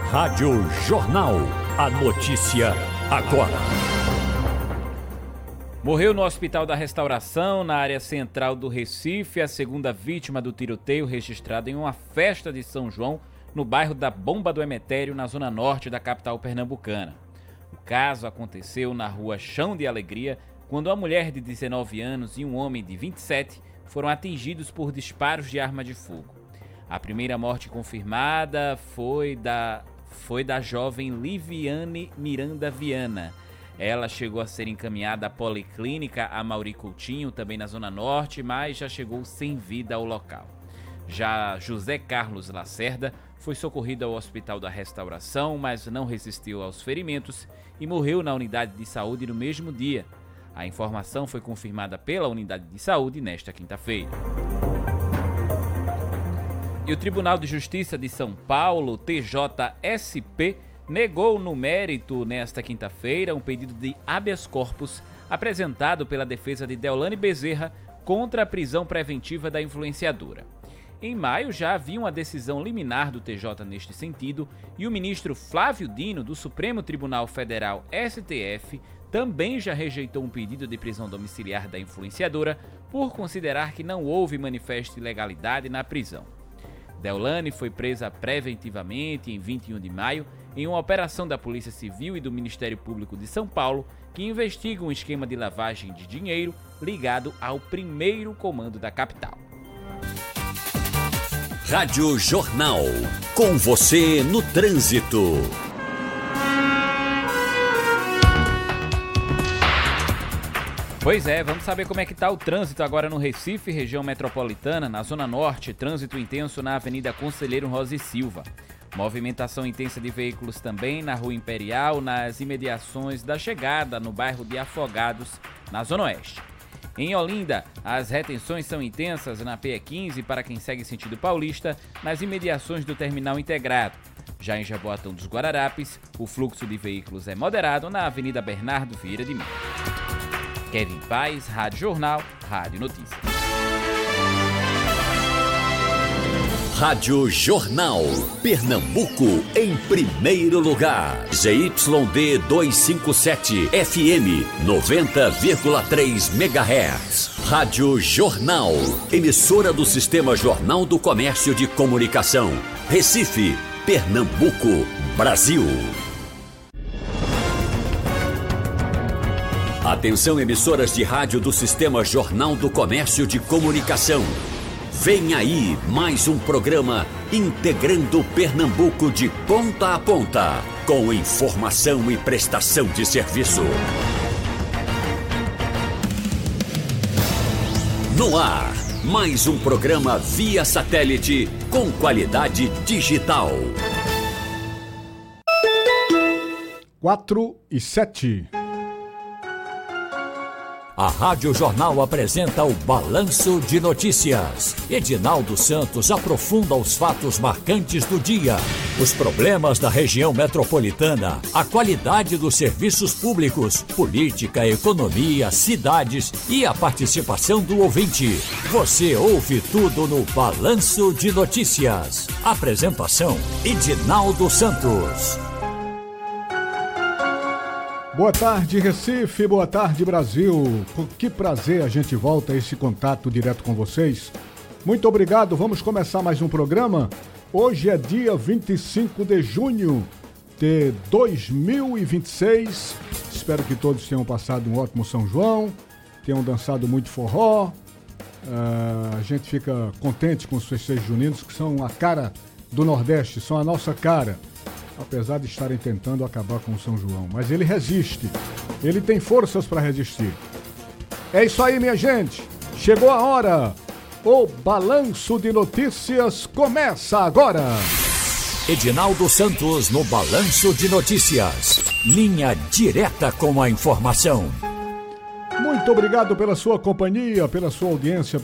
Rádio Jornal. A notícia agora. Morreu no Hospital da Restauração, na área central do Recife, a segunda vítima do tiroteio registrado em uma festa de São João, no bairro da Bomba do Emetério, na zona norte da capital pernambucana. O caso aconteceu na rua Chão de Alegria, quando uma mulher de 19 anos e um homem de 27 foram atingidos por disparos de arma de fogo. A primeira morte confirmada foi da jovem Liviane Miranda Viana. Ela chegou a ser encaminhada à Policlínica Amaury Coutinho, também na Zona Norte, mas já chegou sem vida ao local. Já José Carlos Lacerda foi socorrido ao Hospital da Restauração, mas não resistiu aos ferimentos e morreu na unidade de saúde no mesmo dia. A informação foi confirmada pela unidade de saúde nesta quinta-feira. E o Tribunal de Justiça de São Paulo, TJSP, negou no mérito nesta quinta-feira um pedido de habeas corpus apresentado pela defesa de Deolane Bezerra contra a prisão preventiva da influenciadora. Em maio já havia uma decisão liminar do TJ neste sentido e o ministro Flávio Dino, do Supremo Tribunal Federal, STF, também já rejeitou um pedido de prisão domiciliar da influenciadora por considerar que não houve manifesta ilegalidade na prisão. Deolane foi presa preventivamente em 21 de maio em uma operação da Polícia Civil e do Ministério Público de São Paulo que investiga um esquema de lavagem de dinheiro ligado ao primeiro comando da capital. Rádio Jornal. Com você no trânsito. Pois é, vamos saber como é que está o trânsito agora no Recife, região metropolitana, na Zona Norte, trânsito intenso na Avenida Conselheiro Rosa e Silva. Movimentação intensa de veículos também na Rua Imperial, nas imediações da chegada no bairro de Afogados, na Zona Oeste. Em Olinda, as retenções são intensas na PE15 para quem segue sentido paulista, nas imediações do Terminal Integrado. Já em Jaboatão dos Guararapes, o fluxo de veículos é moderado na Avenida Bernardo Vieira de Minas. Kevin Paz, Rádio Jornal, Rádio Notícias. Rádio Jornal. Pernambuco em primeiro lugar. ZYD 257 FM 90,3 MHz. Rádio Jornal. Emissora do Sistema Jornal do Comércio de Comunicação. Recife, Pernambuco, Brasil. Atenção, emissoras de rádio do Sistema Jornal do Comércio de Comunicação. Vem aí mais um programa integrando Pernambuco de ponta a ponta, com informação e prestação de serviço. No ar, mais um programa via satélite com qualidade digital. 4:07. A Rádio Jornal apresenta o Balanço de Notícias. Edinaldo Santos aprofunda os fatos marcantes do dia, os problemas da região metropolitana, a qualidade dos serviços públicos, política, economia, cidades e a participação do ouvinte. Você ouve tudo no Balanço de Notícias. Apresentação: Edinaldo Santos. Boa tarde, Recife, boa tarde, Brasil. Com que prazer a gente volta a esse contato direto com vocês. Muito obrigado, vamos começar mais um programa. Hoje é dia 25 de junho de 2026. Espero que todos tenham passado um ótimo São João, tenham dançado muito forró. A gente fica contente com os festejos juninos, que são a cara do Nordeste, são a nossa cara. Apesar de estarem tentando acabar com o São João. Mas ele resiste. Ele tem forças para resistir. É isso aí, minha gente. Chegou a hora. O Balanço de Notícias começa agora. Edinaldo Santos no Balanço de Notícias. Linha direta com a informação. Muito obrigado pela sua companhia, pela sua audiência,